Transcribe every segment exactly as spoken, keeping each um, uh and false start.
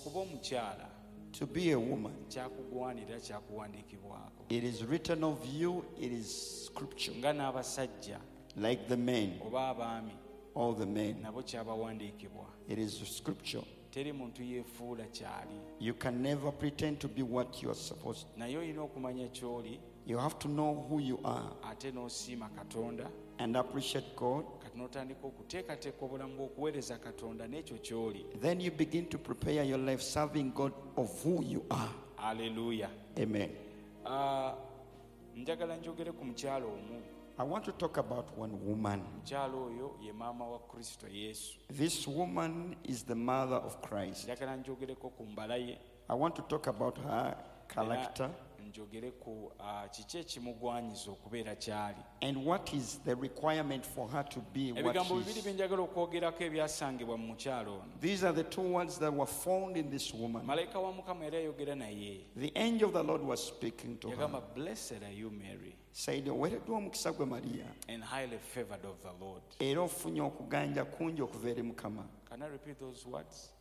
okuba omukyala to be a woman. kyakugwanira kyakuwandiikibwako It is written of you, it is scripture. nga n'abasajja Like the men, oba abaami all the men, nabo kyabawandiikibwa. it is scripture. Teri muntu yeefuula kyali, You can never pretend to be what you are supposed to. naye olina okumanya ky'oli You have to know who you are ate n'osiima Katonda and appreciate God. kati n'otandika okuteekateeka obulamu bw'okuweereza Katonda n'ekyo ky'oli. Then you begin to prepare your life serving God of who you are. Aleluya. Amen. Ah, njagala njogere ku mukyalo omu. I want to talk about one woman. Mukyalo oyo ye maama wa Kristo Yesu. This woman is the mother of Christ. Njagala njogereko ku mbala ye. I want to talk about her character Era njogere ku ah, kiki ekimugwanyiza okubeera kyali. and what is the requirement for her to be what Ebigambo she bibiri is. bye njagala okwogerako ebyasangibwa mu mukyalo ono. These are the two words that were found in this woman. Malayika wa Mukama era yayogera naye. The angel of the Lord was speaking to her. Yagamba, blessed are you Mary Said, wereddwa omukisa gwe Mariya, and highly favored of the Lord. era ofunye okuganja kungi okuva eri Mukama. Can I repeat those words?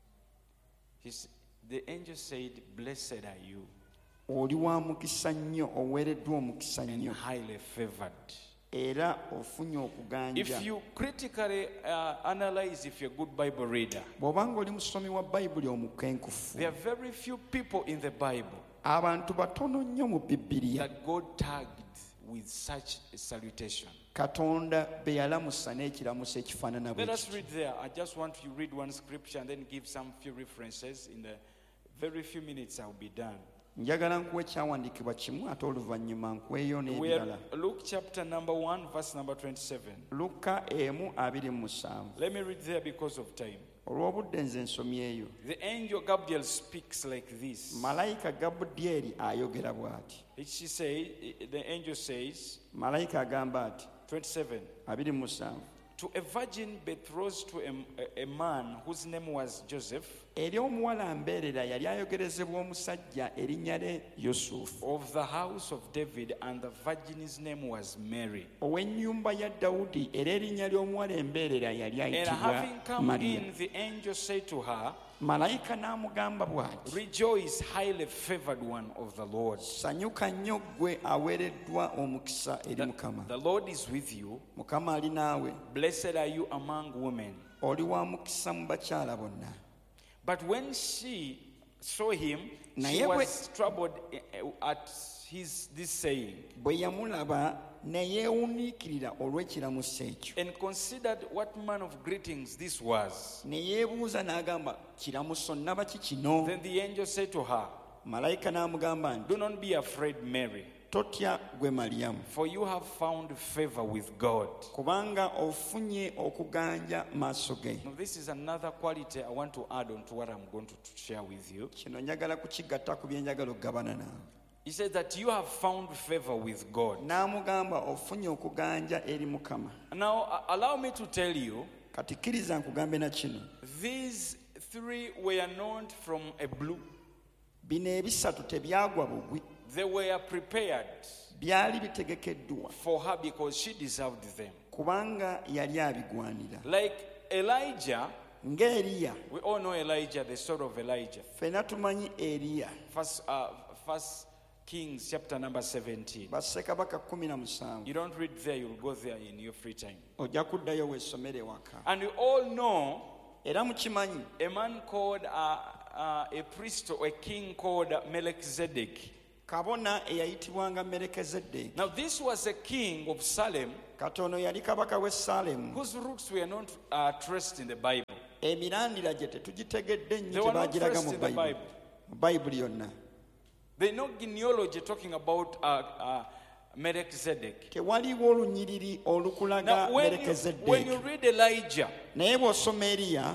He's, the angel said, blessed are you Oli wa mukisa nnyo, oweereddwa omukisa and nnyo, highly favored. era ofunye okuganja. If you critically uh, analyze if you're a good Bible reader, Bw'obanga oli musomi wa Bayibuli omukenkufu, there are very few people in the Bible abantu batono nnyo mu Bibiliya that God tagged with such a salutation. Katonda be yalamusa n'ekiramuso ekifaanana bwe Let us kityo. read there. I just want to read one scripture and then give some few references. In the very few minutes, I'll be done. Njagala nkuwa ekyawandiikibwa kimu ate oluvannyuma nkuweeyo We n'ebirala. are Luke chapter number one, verse number twenty-seven. Luka emu abiri mu musanvu. Let me read there because of time. Olw'obudde nze nsomyeyo. The angel Gabriel speaks like this. Malayika Gabudyeri ayogera bw'ati. She say, the angel says, Malayika agamba ati twenty-seven, abiri mu musanvu. to a virgin betrothed to a, a, a man whose name was Joseph, Eri omuwala mbeerera yali ayogerezebwa omusajja erinnya lye Yusufu, of the house of David, and the virgin's name was Mary. ow'ennyumba ya Dawudi, era erinnya ly'omuwala embeerera yali And ayitibwa having come Mariya. in, the angel said to her, Malayika n'amugamba bw'ati, rejoice, highly favored one of the Lord. sanyuka nnyo ggwe aweereddwa omukisa eri The, Mukama. the Lord is with you. Mukama ali naawe, Blessed are you among women. oli wa mukisa mu bakyala bonna. But when she saw him, she Naye bwe- was troubled at his this saying, Bwe yamulaba ne yeewuniikirira olw'ekiramuso ekyo, and considered what manner of greetings this was. ne yeebuuza n'agamba, kiramuso nnaba ki kino? Then the angel said to her, Malayika n'amugamba nti, do not be afraid, Mary, totya gwe Maliyamu, for you have found favor with God. kubanga ofunye okuganja maaso ge. Now, this is another quality I want to add on to what I'm going to share with you. Kino njagala kukigatta ku bye njagala okugabana naawe. He says that you have found favor with God. N'amugamba ofunye okuganja eri Mukama. Now, uh, allow me to tell you, Kati kkiriza nkugambe na kino. these three were known from a blue. Bino ebisatu tebyagwa bugwi, They were prepared byali bitegekeddwa for her because she deserved them. kubanga yali abigwanira. Like Elijah, Ng'Eriya, we all know Elijah, the story of Elijah. ffenna tumanyi Eriya, First, uh, First Kings chapter number seventeen. bassekabaka kumi na musanvu. You don't read there, you'll go there in your free time. Ojja kuddayo weesomere ewaka. And we all know Era mukimanyi a man called, uh, uh, a priest or a king called Melchizedek. kabona eyayitibwanga Merekezeddeeki. Now, this was a king of Salem Katono yali kabaka w'e Saalemu. whose roots were not uh, traced in the Bible. Emirandira gye tetugitegedde nnyo They gye were not baagiraga traced mu in the Bayibuli. Bible. Mu Bayibuli yonna. They know genealogy talking about uh, uh, Melchizedek. Tewaliwo olunyiriri olukulaga Now, when you, when you Merekezeddeeki. read Elijah, Naye bw'osoma Eriya,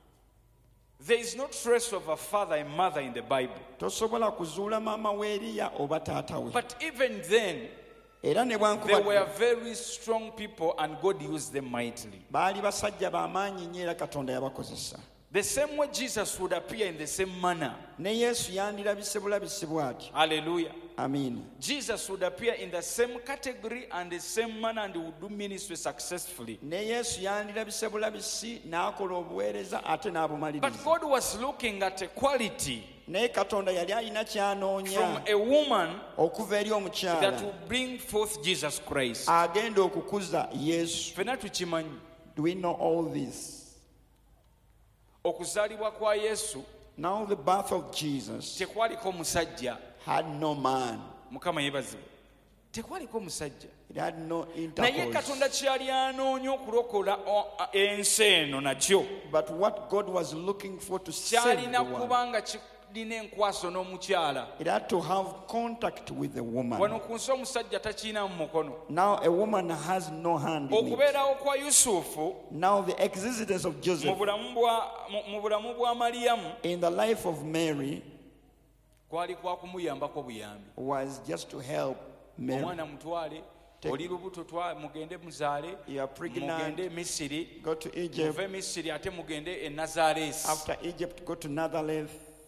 there is no trace of a father and mother in the Bible. tosobola kuzuula maama w'Eriya oba taata we. But even then, Era ne they were bwankubadde very strong people and God used them mightily. baali basajja b'amaanyi nnyo era Katonda yabakozesa. The same way Jesus would appear in the same manner. Ne Yesu yandirabise bulabisi bw'atyo. Hallelujah. Amen. Jesus would appear in the same category and the same manner and would do ministry successfully. Ne Yesu yandirabise bulabisi n'akola obuweereza ate But n'abumaliriza. God was looking at a quality Naye Katonda yali alina from ky'anoonya a woman okuva eri that omukyala will bring forth Jesus Christ. agenda okukuza Yesu. Fena tukimanyi Do we know all this? okuzaalibwa kwa Yesu Now the birth of Jesus tekwaliko musajja. had no man. Mukama yeebazibwe. Tekwaliko musajja. It had no Naye intercourse. Katonda kyali anoonya okulokola o- a- ensi eno nakyo But what God was looking for to save kyalina the world, kuba nga kirina enkwaso n'omukyala. it had to have contact with the Wano woman. ku nsi omusajja takiina mu mukono. Now a woman has no hand in it. Okubeerawo kwa Yusufu Now the existence of mu Joseph bulamu bwa mu- mu bulamu bwa Maliyamu in the life of Mary kwali kwa kumuyambako buyambi. was just to help Mary. Omwana mutwale, oli lubuto twa mugende muzaale, You are pregnant, mugende e Misiri, go to Egypt. muve Misiri ate mugende e Nazaaleesi. After Egypt, go to Nazareth.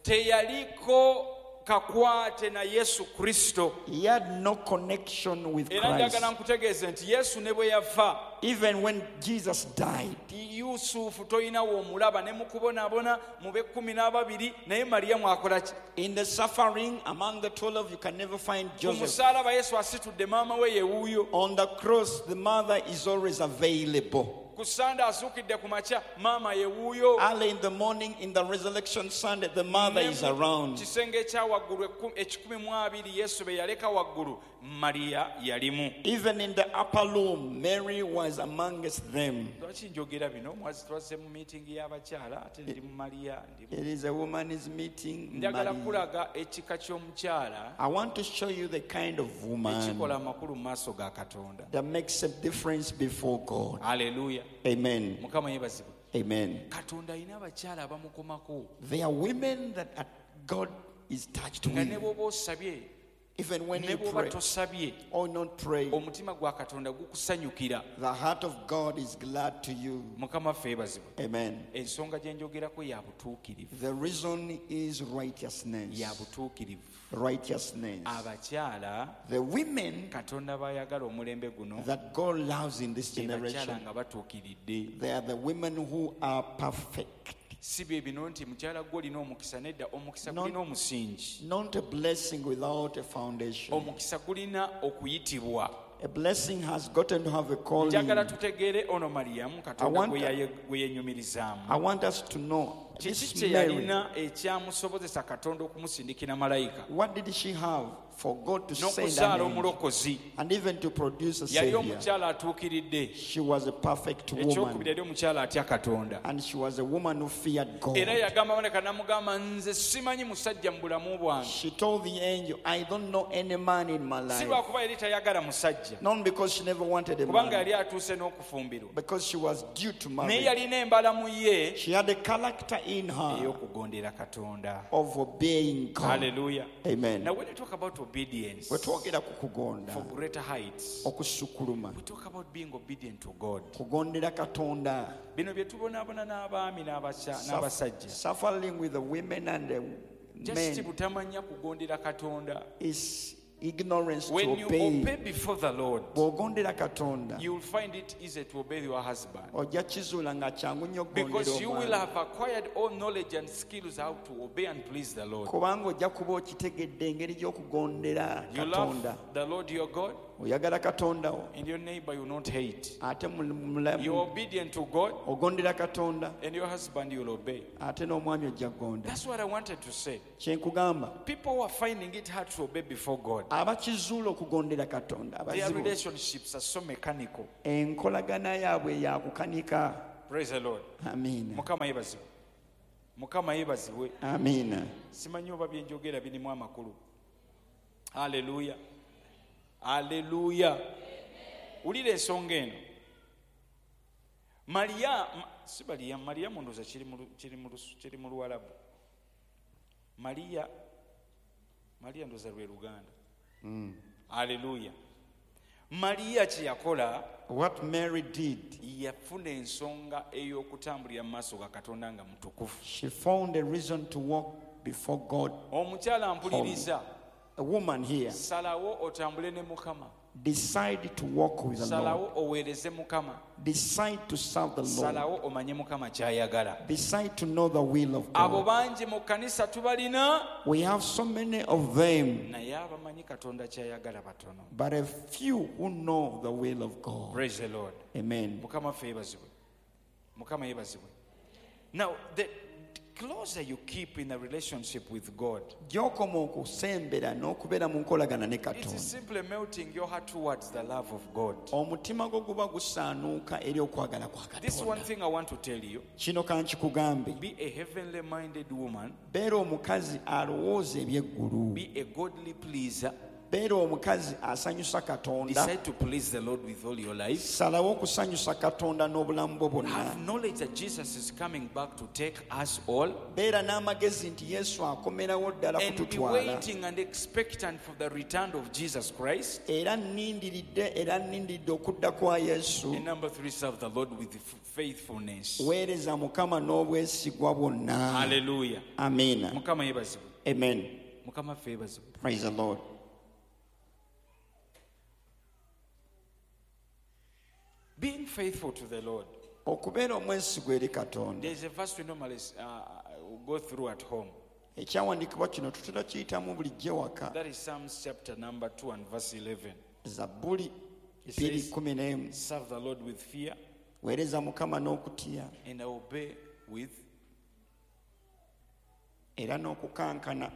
Teyaliko kakwate na Yesu Kristo. He had no connection with Era Christ. njagala nkutegeeze nti Yesu ne bwe yafa, Even when Jesus died, Yusufu toyinawo omulaba ne mu kubonaabona mu b'ekkumi n'ababiri, naye Maliyamu akola ki? in the suffering among the twelve, you can never find Ku Joseph. musaalaba Yesu asitudde maama we ye wuuyo. On the cross, the mother is always available. Ku Sande azuukidde ku makya, maama ye wuuyo. Early in the morning, in the resurrection Sunday, the mother is Ne mu around. kisenge ekya waggulu ekku- ekikumi mu abiri Yesu be yaleka waggulu, Mariya yalimu. Even in the upper room, Mary was amongst them. Lwaki njogera bino? Mwazi twazze mu miitingi y'abakyala ate ndi mu Mariya ndi mu- It is a woman's meeting. njagala Mary. kulaga ekika ky'omukyala I want to show you the kind of woman ekikola amakulu mu maaso ga Katonda. that makes a difference before God. Haleluya. Amen. Mukama yeebazibwe. Amen. Katonda alina abakyala abamukomako There are women that are- God is touched nga ne with. bw'oba osabye, Even when ne you bw'oba pray tosabye, or not pray, omutima gwa Katonda gukusanyukira. the heart of God is glad to you. Mukama ffe yeebazibwe. Amen. Ensonga gye njogerako ya butuukirivu. The reason is righteousness. Ya butuukirivu. Righteousness. Abakyala The women Katonda bayagala omulembe guno, that God loves in this be bakyala generation, nga batuukiridde. they are the women who are perfect. Si bye bino nti mukyala gwe olina omukisa, nedda omukisa No. gulina omusingi. Not a blessing without a foundation. Omukisa gulina okuyitibwa. A blessing has gotten to have a calling. Njagala tutegeere ono Maliyamu I Katonda want- gwe yaye- gwe yenyumirizaamu. I want us to know Kiki this kye Mary, yalina ekyamusobozesa Katonda okumusindikira malayika what did she have for God to send n'okuzaala an angel omulokozi? and even to produce a Yali savior? omukyala atuukiridde. She was a perfect Ekyokubiri woman, yali omukyala atya Katonda. and she was a woman who feared God. Era yagamba boneka n'amugamba, nze simanyi musajja mu bulamu bwange. She told the angel, I don't know any man in my Si life. lwakuba yali tayagala musajja, Not because she never wanted a kubanga man, yali atuuse n'okufumbirwa. because she was due to Naye marry. yalina embala mu ye She had a character in her ey'okugondera Katonda. of obeying God. Hallelujah. Amen. Now when we talk about obedience Bwe twogera ku kugonda, for greater heights, okusukuluma, we talk about being obedient to God. kugondera Katonda, Bino bye tubonaabona n'abaami n'abasya- Suff- n'abasajja. suffering with the women and the Just men butamanya kugondera Katonda. is ignorance to When you obey. obey before the Lord, Bw'ogondera Katonda, you will find it easy to obey your husband. ojja kizuula nga kyangu nnyo Because okugondera you will omwana. have acquired all knowledge and skills how to obey and please the Lord. Kubanga ojja kuba okitegedde engeri gy'okugondera You Katonda. love the Lord your God, Oyagala Katonda wo, and your neighbor you will not hate. ate mu- You're mulamu obedient to God, ogondera Katonda, and your husband you will obey. ate n'omwami ojja kugonda. That's what I wanted to say. Kye nkugamba, People who are finding it hard to obey before God, abakizuula okugondera Katonda, their abazibu, relationships are so mechanical. enkolagana yaabwe ya kukanika. Praise the Lord. Amiina. Mukama yeebazibwe. Mukama yeebazibwe. Amiina. Simanyi oba bye njogera birimu amakulu. Haleluya. Haleluya. Ulira ensonga eno. Mariya, ma- si Mariya, Mariya mundoza kiri mu kiri mu kiri mu Luwalabu. Mariya, Mariya ndoza lwe Luganda. Haleluya. Mariya kye yakola, What Mary did, yafuna ensonga ey'okutambulira mu maaso ga Katonda nga mutukufu. she found a reason to walk before God. Omukyala mpuliriza, a woman here, salawo otambule ne Mukama, decide to walk with the Lord. salawo oweereze Mukama, Decide to serve the Lord. salawo omanye Mukama ky'ayagala. Decide to know the will of Abo God. bangi mu kkanisa tubalina, We have so many of them, naye abamanyi Katonda ky'ayagala batono. but a few who know the will of God. Praise the Lord. Amen. Mukama ffe yeebazibwe. Mukama yeebazibwe. Now, the closer you keep in a relationship with God, Gy'okoma okusembera n'okubeera mu nkolagana ne it is Katonda, simply melting your heart towards the love of God. omutima gwo guba gusaanuuka eri okwagala kwa This one Katonda. thing I want to tell you, Kino kankikugambe, be a heavenly minded woman, beera omukazi alowooza eby'eggulu, be a godly pleaser, beera omukazi asanyusa Katonda, decide to please the Lord with all your life. salawo okusanyusa Katonda n'obulamu bwo bwonna. Have knowledge that Jesus is coming back to take us all, Beera n'amagezi nti Yesu akomerawo ddala and be kututwala, waiting and expectant for the return of Jesus Christ. era nnindiridde era nnindiridde okudda kwa Yesu. And number three, serve the Lord with faithfulness. Weereza Mukama n'obwesigwa bwonna. Hallelujah. Amiina. Mukama yeebazibwe. Amen. Mukama ffe yeebazibwe. Praise the Lord. Being faithful to the Lord. Okubeera omwesigwa eri Katonda. There's a verse we normally uh, go through at home. Ekyawandiikibwa kino tutera kiyitamu bulijjo waka. That is Psalms chapter number two and verse eleven. Zabbuli It bbiri says, kumi n'emu. serve the Lord with fear Weereza Mukama n'okutya and obey with era n'okukankana.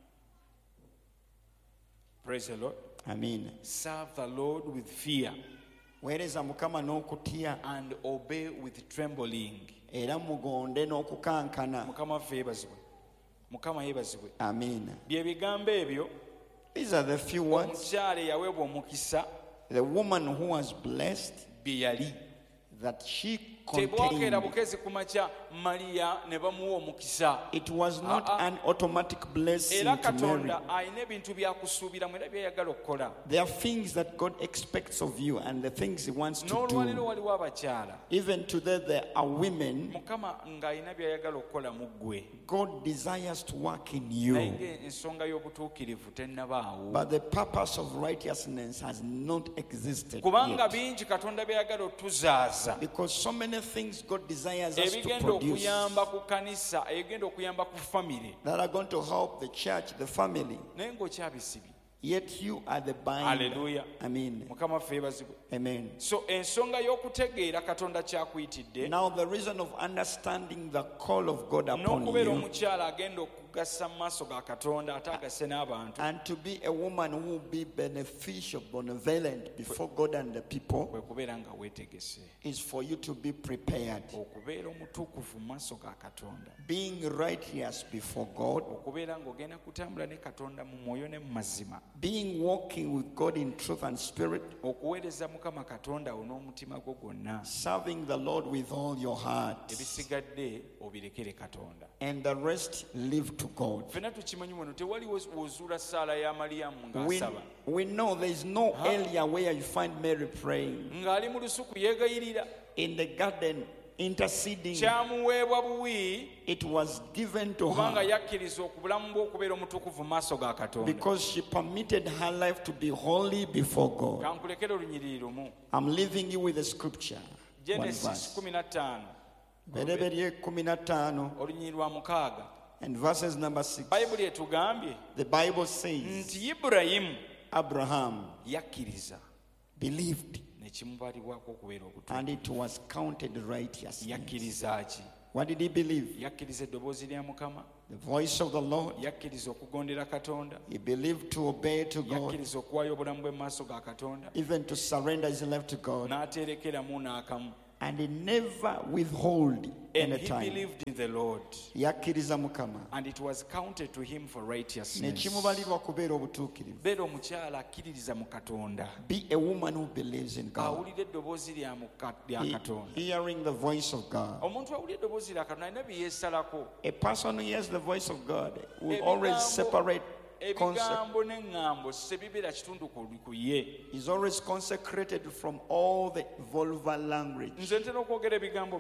praise the Lord. Amiina. Serve the Lord with fear Weereza Mukama n'okutya and obey with trembling. era mugonde n'okukankana. Mukama ffe yeebazibwe. Mukama yeebazibwe. Amiina. Bye bigambo ebyo These are the few words. omukyala eyaweebwa omukisa The woman who was blessed bye yali. that she Tebwakeera contained. bukezi ku makya Maliya ne bamuwa omukisa. It was not Ah, ah. an automatic blessing Era to Mary. Katonda alina ebintu byakusuubiramu era byayagala okukola. There are things that God expects of you and the things He wants to N'olwaliro do. waliwo abakyala Even today, there are women Mukama ng'alina byayagala okukola mu ggwe. God desires to work in Naye you, ng'ensonga y'obutuukirivu tennabaawo. but the purpose of righteousness has not existed Kubanga yet. bingi Katonda byayagala otuzaaza. Because so many things God desires us to Ebigenda produce okuyamba ku kanisa, ebigenda okuyamba ku famire. that are going to help the church, the family, Naye ng'okyabisibye. yet you are the binder. Hallelujah. Amen. Mukama ffe yeebazibwe. Amen. So ensonga y'okutegeera Katonda kyakuyitidde Now, the reason of understanding the call of God upon n'okubeera you omukyala agenda okugasa mu maaso ga Katonda ate agase n'abantu and to be a woman who will be beneficial, benevolent before God and the people kwe kubeera nga weetegese is for you to be prepared. okubeera omutuukuvu mu maaso ga Katonda, Being righteous before God, okubeera ng'ogenda kutambula ne Katonda mu mwoyo ne mu mazima, being walking with God in truth and spirit, okuweereza Mukama Katonda wo n'omutima gwo gwonna, serving the Lord with all your heart, ebisigadde obirekere Katonda. and the rest leave to God. Ffenna tukimanyi muno tewali wozuula ssaala ya Maliyamu We, ng'asaba we know there is no Huh? area where you find Mary praying ng'ali mu lusuku yeegayirira, in the garden, interceding. kyamuweebwa buwi It was given to kubanga her yakkiriza okubulamu bwe okubeera omutukuvu mu maaso ga Katonda. because she permitted her life to be holy before God. Kankulekere olunyiriri lumu. I'm leaving you with a scripture. One Genesis verse. kumi na ttaano Bereberye kumi na ttaano olunyiriri lwa mukaaga. and verses number six. Bayibuli etugambye The Bible says nti Ibulayimu Abraham yakkiriza believed ne kimubalibwako okubeera obutuufu. and it was counted righteousness. Yakkiriza ki? What did he believe? Yakkiriza eddoboozi lya Mukama, The voice of the Lord. yakkiriza okugondera Katonda, He believed to obey to God, yakkiriza okuwaayo obulamu bwe mu maaso ga Katonda, even to surrender his life to God, n'aterekeramu n'akamu. and he never withhold And any he time. believed in the Lord, Yakkiriza Mukama and it was counted to him for ne righteousness. kimubalirwa kubeera obutuukirivu. Beera omukyala akkiririza mu Katonda, Be a woman who believes in God, awulira eddoboozi lya Muka- lya He- Katonda. hearing the voice of God. Omuntu awulira eddoboozi lya Katonda alina bye yeesalako. A person who hears the voice of God will always separate, conse- ebigambo n'eŋŋambo sebibeera kitundu ku ku ye. is always consecrated from all the vulgar language. Nze ntera okwogera ebigambo bino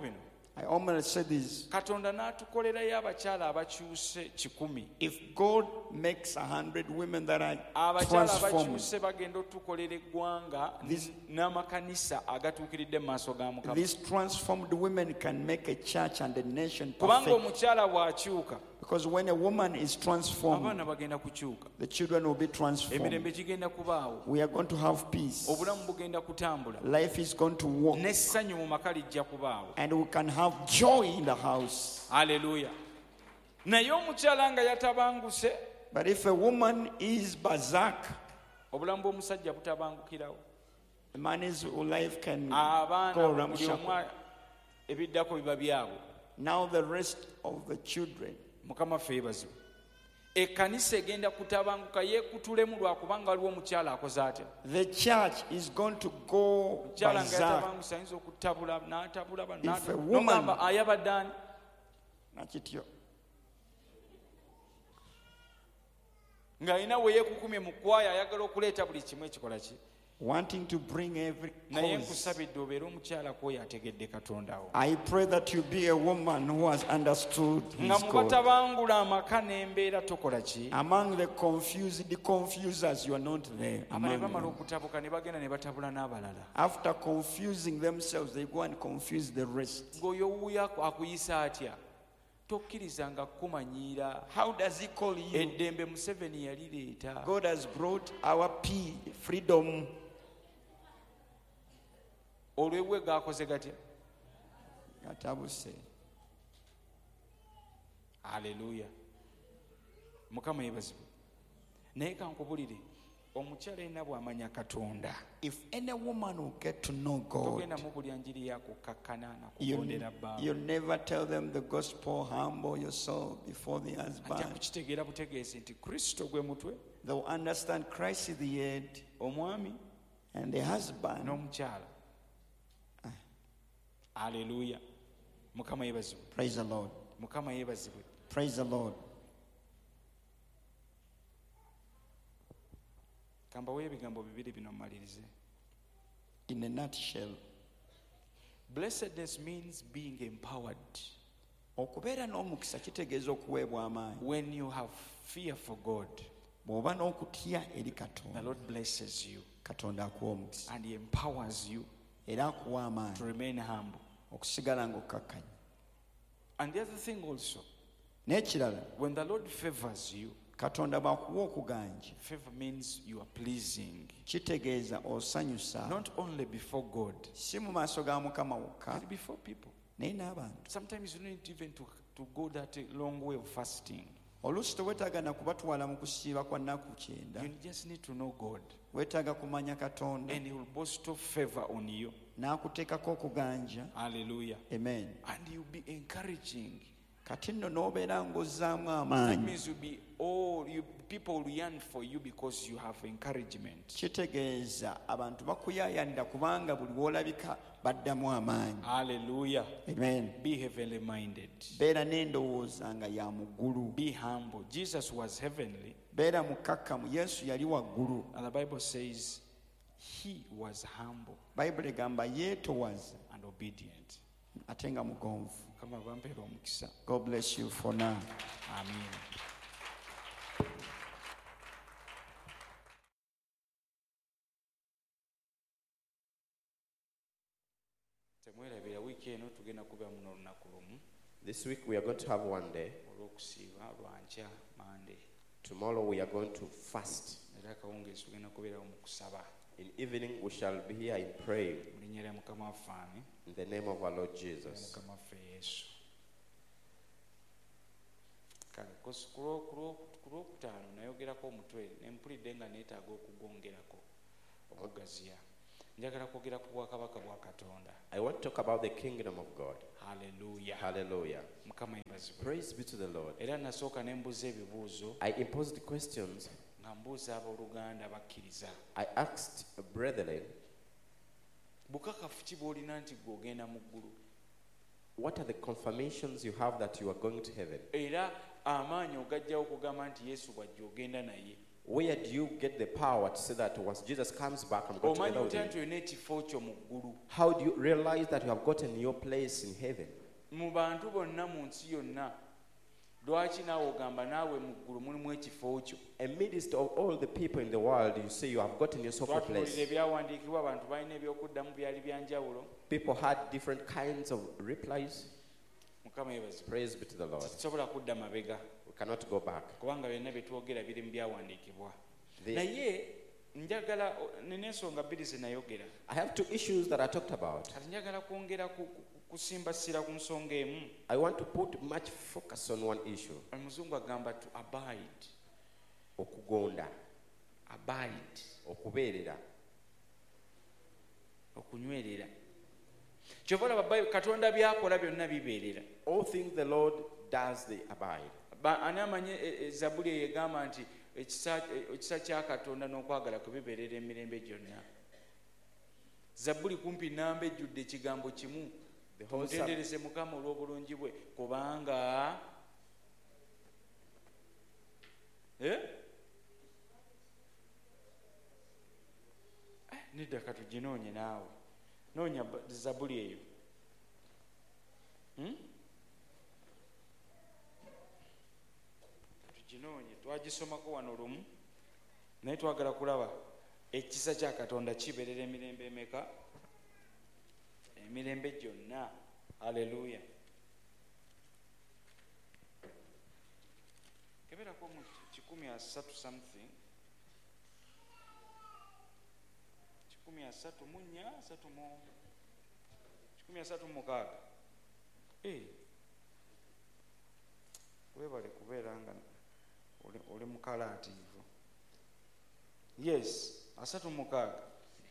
I almost said this. katonda n'atukolerayo abakyala abakyuse kikumi. If God makes a hundred women that are abakyala transformed, abakyuse bagenda otukolera eggwanga This- n'amakanisa agatuukiridde mu maaso ga mukama. these transformed women can make a church and a nation kubanga perfect. omukyala bw'akyuka Because when a woman is transformed, abaana bagenda kukyuka, the children will be transformed. emirembe gigenda kubaawo, We are going to have peace. obulamu bugenda kutambula, Life is going to walk. n'essanyu mu maka lijja kubaawo. And we can have joy in the house. Haleluya. Naye omukyala nga yatabanguse, But if a woman is berserk, obulamu bw'omusajja butabangukirawo. a man's life can Abaana go buli ramshackle. omu ebiddako biba byabwe. Now the rest of the children. Mukama ffe yeebazibwe. Ekkanisa egenda kutabanguka yeekutulemu lwakubanga waliwo omukyala akoze atya. The church is going to go Omukyala nga berserk. yatabangusa ayinza okutabula n'atabula ba- If a n'ata- woman- n'ogamba ayabadde ani? Nakityo. Ng'alina we yeekukumye mu kwaya ayagala okuleeta buli kimu ekikola ki. Wanting to bring every Naye cause. nkusabidde obeere omukyala kwoyo ategedde Katonda wo. I pray that you be a woman who has understood Nga his mu God. batabangula amaka n'embeera tokola ki. Among the confused, the confusers, you are not there. Aba ne among bamala them. okutabuka ne bagenda ne batabula n'abalala. After confusing themselves, they go and confuse the rest. Ng'oyo wuuyo aku- akuyisa atya. Tokkirizanga kumanyiira. How does he call you? Eddembe Museveni yalireeta. God has brought our peace, freedom. Olw'ebwe gaakoze gatya. Gatabuse. Haleluya. Mukama yeebazibwe. Naye kankubulire, omukyala yenna bw'amanya Katonda, If any woman will get to know God, togenda mu bulya njiri yakukakkana you, nakugondera bbaabwe. you'll never tell them the gospel, humble yourself before the Ajja husband. kukitegeera butegeezi nti Kristo gwe mutwe, They'll understand Christ is the head omwami and the husband. n'omukyala. Haleluya. Mukama yeebazibwe. Praise the Lord. Mukama yeebazibwe. Praise the Lord. Kambawo ebigambo bibiri bino mmalirize. In a nutshell, Blessedness means being empowered. okubeera n'omukisa kitegeeza okuweebwa amaanyi. When you have fear for God, Bw'oba n'okutya eri the Katonda, Lord blesses you Katonda akuwa omukisa and He empowers you era akuwa to amaanyi remain humble. okusigala ng'okkakkanya. And the other thing also, N'ekirala, when the Lord favors you, Katonda bw'akuwa okuganja, favor means you are pleasing, kitegeeza osanyusa not only before God, si mu maaso ga Mukama wokka but before people. naye n'abantu. Sometimes you don't need even to, to go that long way of fasting. Oluusi teweetaaga na kubatwala mu kusiiba kwa nnaku kyenda. You just need to know God, Weetaaga kumanya Katonda and He will bestow favor on you. n'akuteekako okuganja. Hallelujah. Amen. And you'll be encouraging. Kati nno n'obeera ng'ozzaamu That amaanyi, means you'll be all you people will yearn for you because you have encouragement. kitegeeza abantu bakuyaayanira kubanga buli w'olabika baddamu amaanyi. Hallelujah. Amen. Be heavenly minded. Beera n'endowooza nga ya muggulu. Be humble. Jesus was heavenly, Beera mukkakkamu. Yesu yali waggulu. and the Bible says He was humble Bayibuli egamba yeetowaza and obedient. ate nga mugonvu. Kama bampeera omukisa. God bless you for now. Amen. Temwerabira wiiki eno tugenda kubeera muno olunaku lumu This week we are going to have one day. olw'okusiiba lwankya mande, Tomorrow we are going to fast. era akawungeezi tugenda kubeerawo mu kusaba In evening we shall be here in prayer mu linnya lya Mukama waffe ani in the name of our Lord Jesus. Mukama waffe Yesu. Kale kosi ku lwo- ku lwo- ku lwokutaano nayogerako omutwe ne mpulidde nga neetaaga okugongerako okugaziya. Njagala kwogera ku bwakabaka bwa Katonda. I want to talk about the kingdom of God. Haleluya. Hallelujah. Mukama yeebazibwe. Praise be to the Lord. Era nasooka ne mbuuza ebibuuzo I imposed questions. nga mbuuza abooluganda bakkiriza. I asked brethren, Bukakafu ki bw'olina nti gwe ogenda mu ggulu? what are the confirmations you have that you are going to heaven? Era amaanyi ogajjawo okugamba nti Yesu bw'ajja ogenda naye. Where do you get the power to say that once Jesus comes back, I'm going Omanyi to otya get nti olina ekifo kyo mu ggulu? How do you realize that you have gotten your place in heaven? mu bantu bonna mu nsi yonna lwaki naawe ogamba naawe mu ggulu mulimu ekifo kyo? Amidst of all the people in the world, you say you have gotten yourself a twatunuulira place. ebyawandiikibwa abantu balina ebyokuddamu byali byanjawulo. People had different kinds of replies. Mukama yebaze. Praise be to the Lord. Tusobola kudda mabega We cannot go back. kubanga byonna bye twogera biri mu byawandiikibwa. The- naye njagala nina ensonga bbiri ze nayogera. I have two issues that I talked about. kati njagala kwongera ku- ku- kusimbasira ku nsonga emu. I want to put much focus on one issue. Omuzungu agamba to abide. Okugonda, Abide. okubeerera. Okunywerera. Kyova olaba Bayibuli Katonda byakola byonna bibeerera. All things the Lord does, they abide. Ba- ani amanyi e- e- Zabbuli eyo egamba nti ekisa e- ekisa kya Katonda n'okwagala kwe bibeerera emirembe gyonna. Zabbuli kumpi nnamba ejjudde ekigambo kimu. The whole Psalm, Tumutendereze Mukama olw'obulungi bwe kubanga eh? Eh, nedda katuginoonye naawe noonya ba- Zabbuli eyo. Hmm? Tuginoonye twagisomako wano lumu naye twagala kulaba ekisa kya Katonda kibeerera emirembe emeka? Emirembe gyonna. Haleluya. Keberako mu kikumi asatu something. Kikumi asatu mu nnya asatu mu kikumi asatu mu mukaaga. Eh. Weebale kubeera nga oli, oli mukalaatiivu. Yes, asatu mu mukaaga.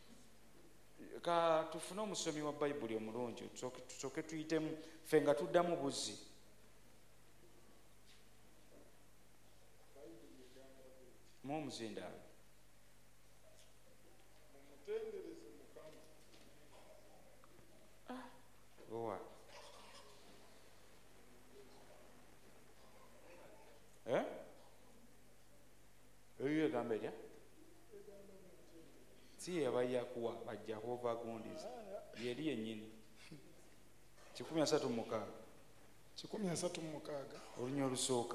Ka tufune omusomi wa Bayibuli omulungi tusooke tusooke tuyitemu ffe nga tuddamu buzzi. Mu omuzindaalo. Owa. Eh? Eyo egamba erya? Si yabaya kuwa bajja hova gondiza. Yeri yennyini. kikumi asatu mu mukaaga. kikumi asatu mu mukaaga Olunya olusooka.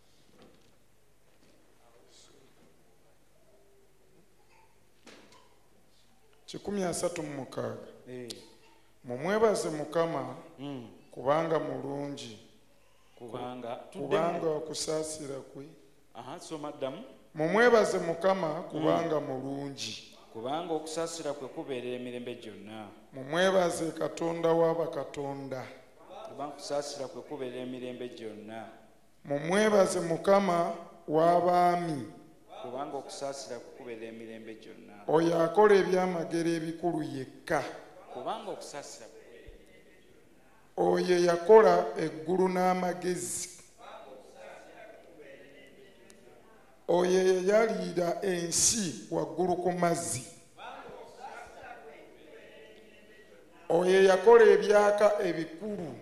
kikumi asatu mu mukaaga Eh. mumwebaze Mukama Mm. kubanga mulungi, Kubanga kubanga tuddemu. okusaasira kwe. Aha, soma ddamu. Mumwebaze Mukama kubanga mulungi, Kubanga okusaasira kwe kubeerera emirembe gyonna. mumwebaze Katonda wa bakatonda. Kubanga okusaasira kwe kubeerera emirembe gyonna. Mumwebaze Mukama w'abaami, Kubanga okusaasira kwe kubeerera emirembe gyonna. oyo akola ebyamagero ebikulu yekka. Kubanga okusaasira kwe Oyo yakola eggulu n'amagezi. Oyo yayalira ensi waggulu ku mazzi. Oyo yakola ebyaka ebikulu.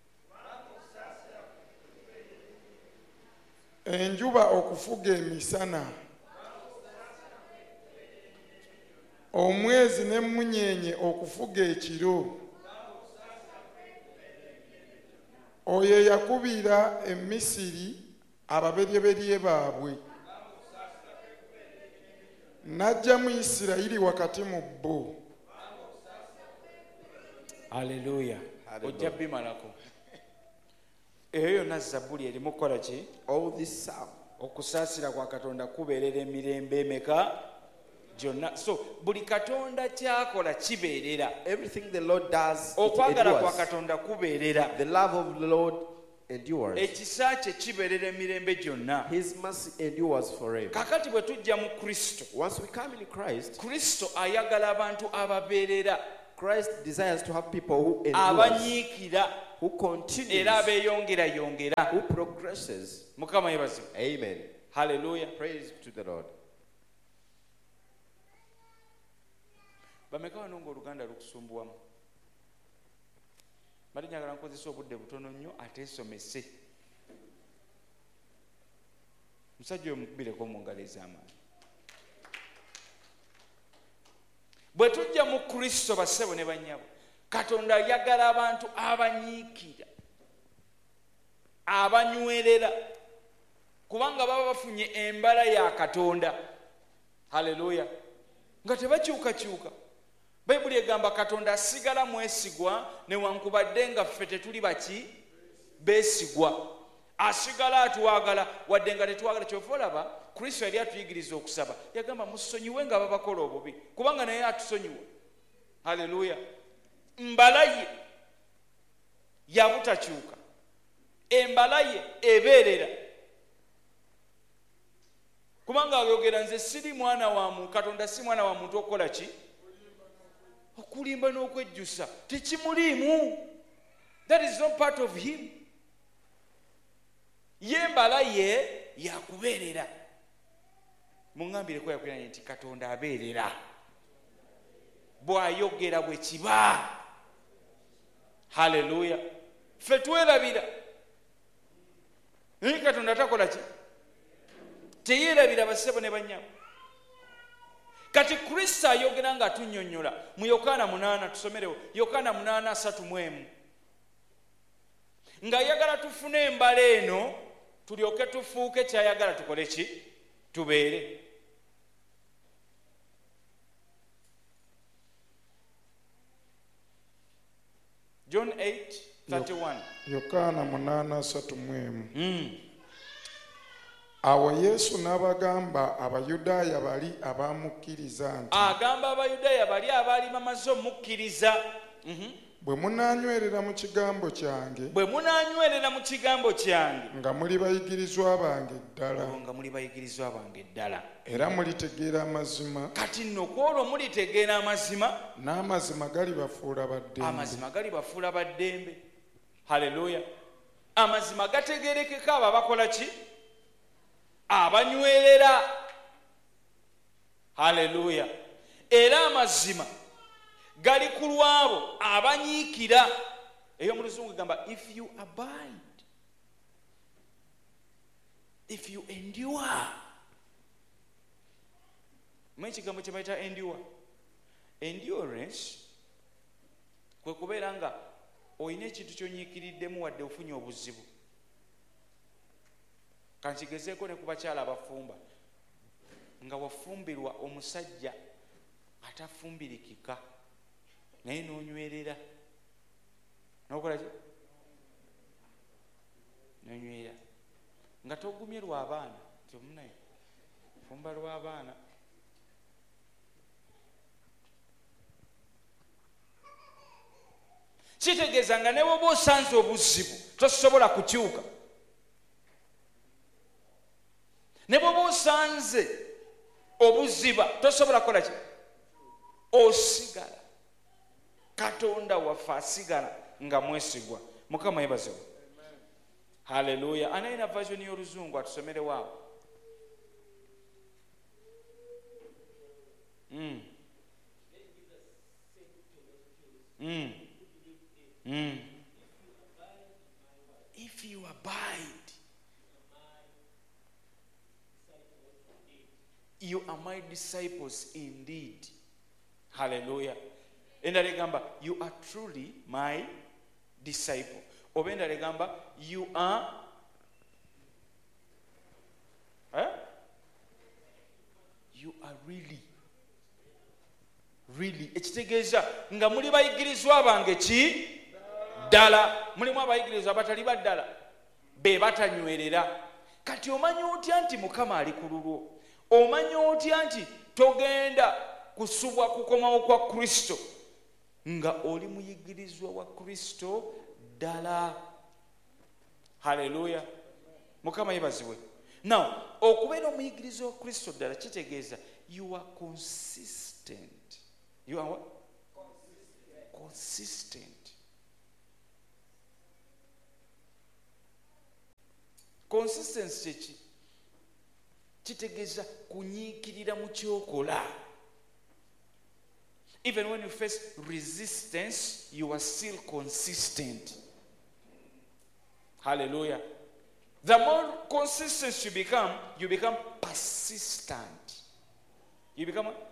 Enjuba okufuga emisana. Omwezi n'emmunyeenye okufuga ekiro. Oyo yakubira e Misiri ababeryeberye baabwe. N'ajja mu Isirayiri wakati mu bo. Haleluya. Hallelujah. Ojja bimalako. Eyo yonna Zabbuli erimu kukola ki? All this psalm, Okusaasira kwa Katonda kubeerera emirembe emeka gyonna. So buli Katonda kyakola kibeerera. everything the Lord does, it Okwagala kwa endures. Katonda kubeerera. The love of the Lord endures. Ekisa kye kibeerera emirembe gyonna. His mercy endures forever. Kakati bwe tujja mu Kristo, Once we come in Christ, Kristo ayagala abantu ababeerera, Christ desires to have people who endure, abanyiikira who continues, era abeeyongerayongera. who progresses. Mukama yebazibu. Amen. Haleluya. Praise to the Lord. Bameka wano ng'Oluganda lukusumbuwamu? Bali njagala nkozesa obudde butono nnyo ateesomese. Musajja oyo mukubireko mu ngalo ez'amaanyi. Bwe tujja mu Kristo bassebo ne bannyabo, Katonda ayagala abantu abanyiikira. abanywerera kubanga baba bafunye embala ya Katonda. Haleluya. Nga tebakyukakyuka. Bayibuli egamba Katonda asigala mwesigwa newankubadde nga ffe tetuli baki beesigwa. Asigala atwagala wadde nga tetwagala. Kyova olaba Kristo yali atuyigiriza okusaba, yagamba musonyiwe nga babakola obubi kubanga naye atusonyiwa. Haleluya. Mbala ye yabutakyuka, embala ye ebeerera kubanga ayogera nze siri mwana wa muntu, Katonda si mwana wa muntu okukola ki? Okulimba n'okwejjusa. Tekimuliimu. That is not part of him. Ye mbala ye yakubeerera. Muŋŋambireko yakwiranye nti Katonda abeerera. Bw'ayogera bwe kiba. Haleluya. Ffe twerabira. Naye Katonda takola ki? Teyeerabira bassebo ne bannyabo. Kati Kristo ayogera nga atunnyonnyola mu Yokaana munaana, tusomerewo Yokaana munaana asatu mu emu. Ng'ayagala tufune embala eno tulyoke tufuuke kyayagala tukole ki? Tubeere. John eight thirty-one. Yokaana munaana asatu mu emu. Mm. Awo Yesu n'abagamba Abayudaaya bali abamukkiriza nti, agamba Abayudaaya bali abaali bamaze omukkiriza, bwe munaanywerera mu kigambo kyange, bwe munaanywerera mu kigambo kyange, nga muli bayigirizwa bange ddala, nga muli bayigirizwa bange ddala, era mulitegeera amazima, kati nno kwolwo mulitegeera amazima, n'amazima galibafuula baddembe. amazima galibafuula baddembe. Haleluya. Amazima gategeerekeka abo abakola ki? Abanywerera. Haleluya. Era amazima gali ku lwabo abanyiikira. Eyo mu Luzungu gamba if you abide, if you endure. Mwe kigambo kye bayita endure. Endurance kwe kubeera nga oyina ekintu kyonyiikiriddemu wadde ofunye obuzibu. Kankigezeeko ne ku bakyala abafumba, nga wafumbirwa omusajja atafumbirikika naye n'onywerera, n'okola ki? N'onywera nga togumye lw'abaana, nti omunaye fumba lw'abaana. Kitegeeza nga ne bw'oba osanze obuzibu tosobola kukyuka. Ne bw'oba osanze obuziba tosobola kukola ki? Osigala. Katonda waffe asigala nga mwesigwa. Mukama yebazewo. Haleluya. Anayina version y'Oluzungu atusomere waawo. Mm. Mm. Mm. If you abide, you are my disciples indeed. Hallelujah. Endala egamba you are truly my disciple. Oba endala egamba you are eh? You are really really ekitegeeza nga muli bayigirizwa bange ki ddala. Mulimu abayigirizwa abatali baddala be batanywerera. Kati omanya otya nti Mukama ali ku lulwo? Omanya otya nti togenda kusubwa kukomawo kwa Kristo nga oli muyigirizwa wa Kristo ddala? Haleluya. Mukama yebazibwe. Now okubeera omuyigirizwa wa Kristo ddala kitegeeza you are consistent. You are what? Consistent. Consistent. Consistency ki? Kitegeeza kunyiikirira mu kyokola. Even when you face resistance, you are still consistent. Hallelujah. The more consistent you become, you become persistent. You become what?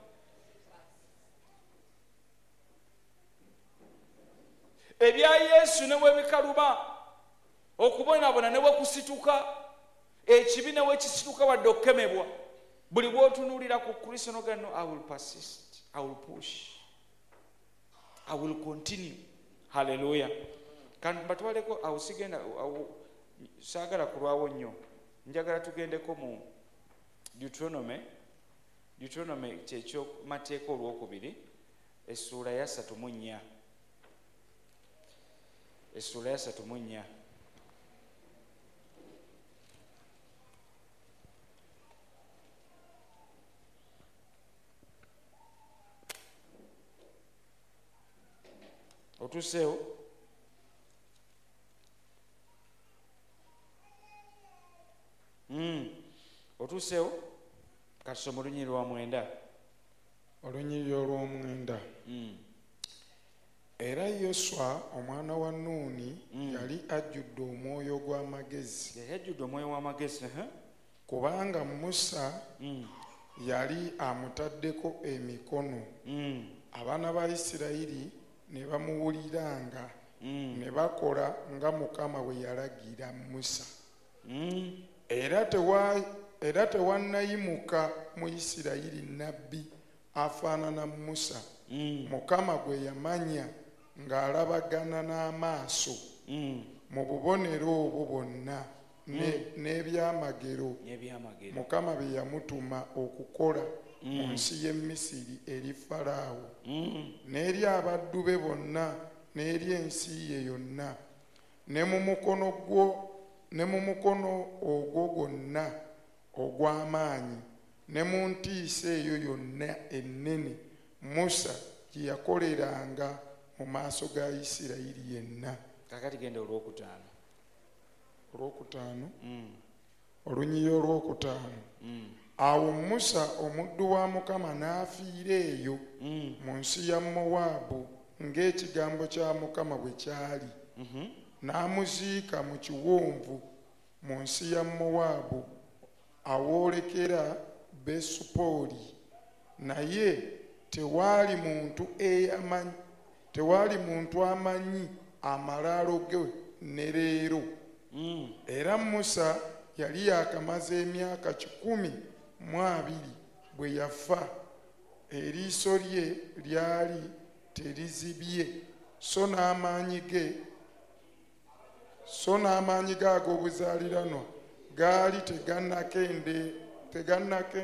Ebya Yesu ne bwe bikaluba okubonaabona ne bwekusituka ekibi ne wekisituka wadde okukemebwa buli bwotunuulira ku Kristo nogano I will persist, I will push, I will continue. Hallelujah. Kandi batwaleko awo sigenda saagala kulwawo nnyo, njagala tugendeko mu Deuteronomy Deuteronomy kyekyo mateeka olwokubiri essuula ya ssatu mu nnya essuula ya ssatu mu nnya otuseewo mm. otuseewo kasoma olunyiri lwa mwenda olunyiri olw'omwenda mm. era Yoswa omwana wa Nuuni mm. yali ajjudde omwoyo gw'amagezi yali ajjudde omwoyo w'amagezi uh-huh. kubanga Musa mm. yali amutaddeko emikono mm. abaana ba Isirayiri ne bamuwuliranga mm. ne bakola nga Mukama bwe yalagira Musa mm. era tewa era tewannayimuka mu Isirayiri nabbi afaanana Musa mm. Mukama gwe yamanya ng'alabagana n'amaaso mm. mu bubonero obwo bwonna n'ebyamagero n'ebyamagero Mukama bye yamutuma okukola mm. mu nsi y'e Misiri eri Falaawo mm. n'eri abaddu be bonna n'eri ensi ye yonna ne mu mukono gwo ne mu mukono ogwo gwonna ogw'amaanyi ne mu ntiisa eyo yonna ennene Musa gye yakoleranga mu maaso ga Isirayiri yenna. Kakati genda olwokutaano olwokutaano mm. olunyiri olwokutaano mm. awo Musa omuddu wa Mukama n'afiira eyo mm. mu nsi ya Mowaabu ng'ekigambo kya Mukama bwe kyali mm-hmm. n'amuziika mu kiwonvu mu nsi ya Mowaabu awoolekera Besupooli naye tewaali muntu eyamanyi tewaali muntu amanyi amalaalo ge ne leero mm. era Musa yali yakamaze emyaka kikumi mu abiri bwe yafa eriiso lye lyali terizibye so n'amaanyi ge so n'amaanyi ge ag'obuzaaliranwa gaali tegannakende tegannake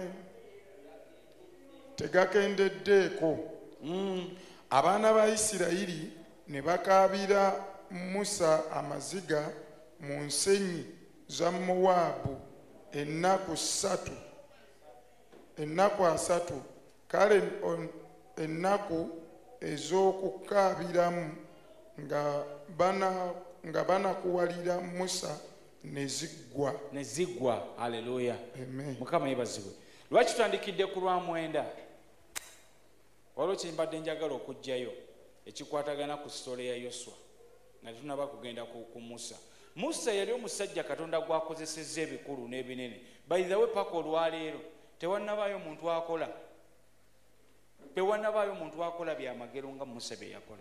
tegakendeddeeko mm. abaana ba Isirayiri ne bakaabira Musa amaziga mu nsenyi za Mowaabu ennaku ssatu ennaku asatu kale ennaku ez'okukaabiramu nga bana nga banakuwalira Musa ne ziggwa ne ziggwa. Haleluya. Amen. Mukama yebazibwe. Lwaki tutandikidde ku lwa mwenda? Waliwo kye mbadde njagala okugjayo ekikwatagana ku sitole ya Yoswa nga tunaba kugenda ku, ku Musa. Musa yali omusajja Katonda gwakozesezza ebikulu n'ebinene. By the way, paka olwaleero tewannabaayo muntu akola tewannabaayo muntu akola byamagero nga Musa bye yakola.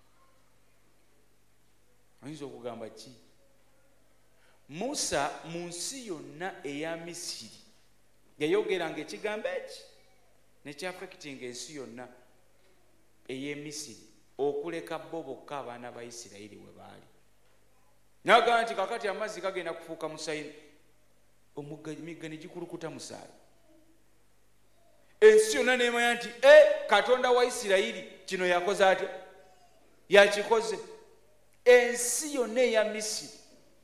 Oyinza okugamba ki? Musa mu nsi yonna eya Misiri yayogeranga ekigambo eki nekyafekitinga ensi yonna ey'e Misiri okuleka bo bokka abaana ba Isirayiri we baali. N'agamba nti kakati amazzi gagenda kufuuka musaayi, emigga ne gikulukuta musaayi. Ensi yonna neemanya nti e Katonda wa Isirayiri kino yakoze atya? Yakikoze. Ensi yonna eya Misiri.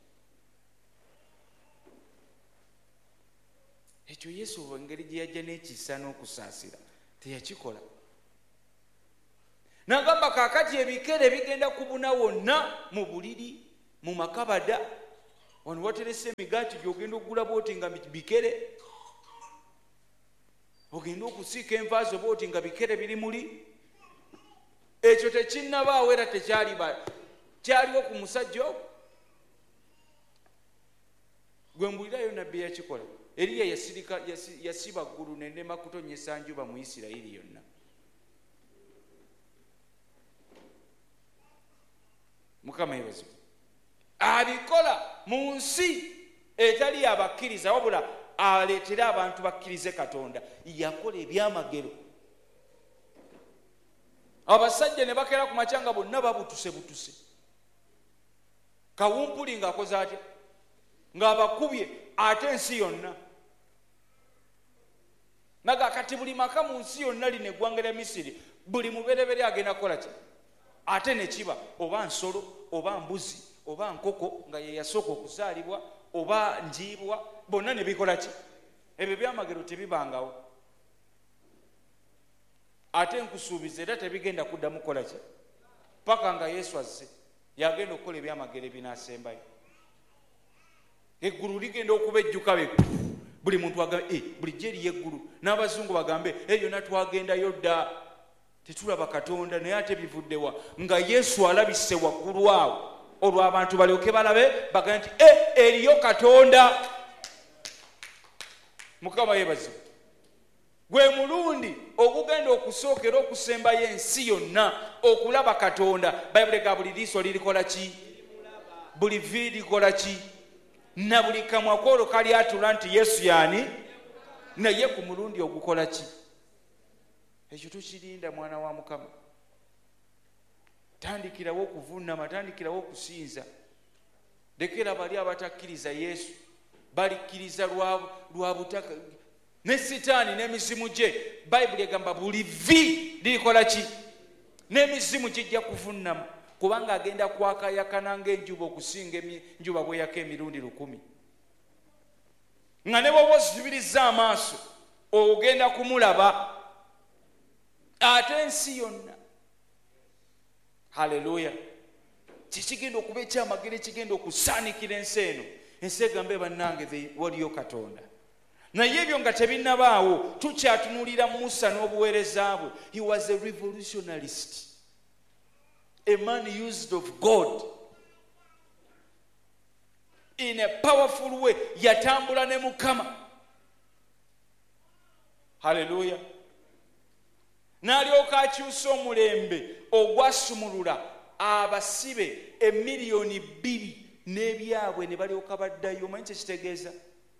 Ekyo Yesu engeri gye yajja n'ekisa n'okusaasira teyakikola. N'agamba kaakati ebikere bigenda kubuna wonna mu buliri mu makabada wano waterese emigaati gy'ogenda okugula booti nga bikere, ogenda okusiika envaazo booti nga bikere biri muli. Ekyo tekinnabaawo era tekyali kyaliwo ku musajja ogwo. Gwe mbulirayo nabbi yakikola. Eriya yasirika yasiba ggulu n'ennema kutonyesa njuba mu Isirayiri yonna. Mukama yebazibwe. Abikola mu nsi etali abakkiriza wabula aleetere abantu bakkirize Katonda, yakola ebyamagero. Abasajja ne bakera ku makyanga bonna babutuse butuse. Kawumpuli ng'akoze atya ng'abakubye ate ensi yonna. Naga kati buli maka mu nsi yonna lino eggwanga lya Misiri buli muberebere agenda kukola ki? Ate ne kiba oba nsolo oba mbuzi oba nkoko nga ye yasooka okuzaalibwa oba njiibwa, bonna ne bikola ki? Ebyo byamagero tebibangawo. Ate nkusuubiza era tebigenda kuddamu kukola ki? Paka nga Yesu azze yagenda okukola ebyamagero ebinaasembayo. Eggulu ligenda okuba ejjuka be buli muntu agambe eh, bulijjo eriyo eggulu, n'abazungu bagambe eh, yonna twagendayo dda tetulaba Katonda, naye ate bivuddewa nga Yesu alabise waggulu awo, olwo abantu balyoke balabe bagambe nti eh, eriyo Katonda. Mukama yeebazibwe. Gwe mulundi ogugenda okusookera okusembayo ensi yonna okulaba Katonda. Bayibuli ga buli liiso lirikola ki? Buli vvi likola ki? Na buli kamwa koolo kali atula nti Yesu yaani, naye ku mulundi ogukola ki? Ekyo tukirinda mwana wa Mukama. Tandikirawo okuvuunama, tandikirawo okusinza. Lekera bali abatakkiriza Yesu balikkiriza lwa butaka ne Sitaani n'emizimu gye. Bayibuli egamba buli vvi lirikola ki? N'emizimu gijja kuvuunama, kubanga agenda kwakayakana ng'enjuba okusinga enjuba bweyaka emirundi lukumi. Nga ne bw'oba ozibiriza amaaso ogenda kumulaba. Ate ensi yonna, haleluya, kikigenda okuba ekyamagero ekigenda okusaanikira ensi eno. Ensi egambe bannange waliyo Katonda. Naye ebyo nga tebinnabaawo, tukyatunuulira Musa n'obuweereza bwe. He was a revolutionarist, a man used of God in a powerful way. Yatambula ne Mukama, haleluya, n'alyoka akyusa omulembe ogwasumulula abasibe emiliyoni bbiri n'ebyabwe ne balyoka baddayo. Omanyi kye kitegeeza?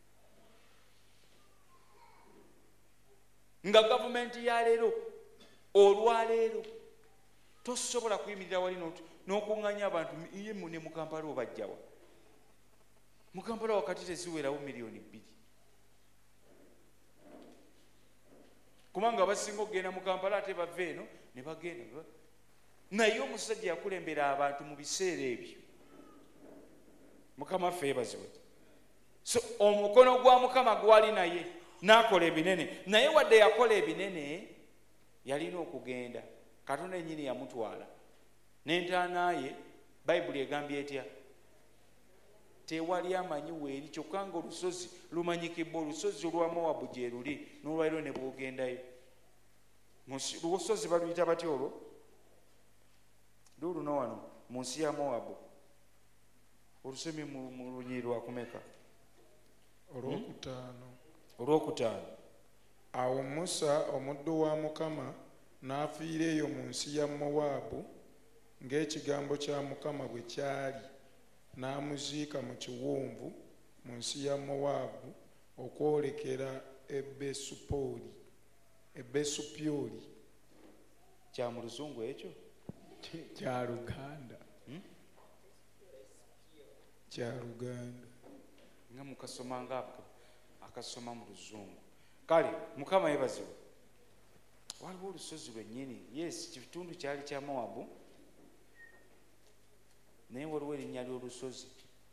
Nga gavumenti ya leero, olwaleero tosobola kuyimirira wali n'okuŋŋanya abantu ye ne mu Kampala obajjawa. Mu Kampala wakati teziwerawo miliyoni bbiri. Kubanga abasinga okugenda mu Kampala ate bava eno ne bagenda. Naye omusajja yakulembera abantu mu biseera ebyo. Mukama ffe yeebazibwe. So omukono gwa Mukama gwali naye n'akola ebinene. Naye wadde yakola ebinene yalina okugenda. Katonda ennyini yamutwala n'entaana ye. Bayibuli egambye etya? Tewali amanyi weeri, kyokka nga olusozi lumanyikibwa. Olusozi olwa Mowabu gye luli, n'olwaliro ne bwogendayo. Olusozi baluyita batya olwo? Luuno wano mu nsi ya Mowabu. Olusemi mu lunyiri lwakumeka? Olwokutaano. Olwokutaano. Awo Musa omuddu wa Mukama n'afiira eyo mu nsi ya Mowaabu ng'ekigambo kya Mukama bwe kyali, n'amuziika mu kiwonvu mu nsi ya Mowaabu okwolekera e Besupoli. E Besupyoli. Kya mu Luzungu ekyo? Kya Luganda. Hmm? Kya Luganda. Nga mukasoma nga akasoma mu Luzungu. Kale Mukama yeebazibwe. Waliwo olusozi lwennyini, yes, kitundu kyali kya Mowabu, naye waliwo erinnya ly'olusozi.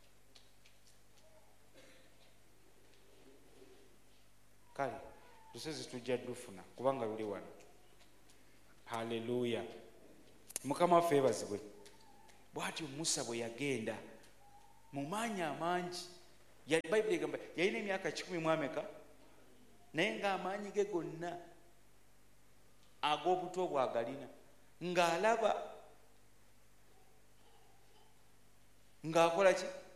Kale lusozi tujja dufuna kubanga luli wano. Haleluya. Mukama waffe yeebazibwe. Bw'atyo Musa bwe yagenda mu maanyi amangi. Bayibuli egamba yalina emyaka kikumi mu ameka, naye ng'amaanyi ge gonna ag'obuto bwagalina, ng'alaba ng'akola ki?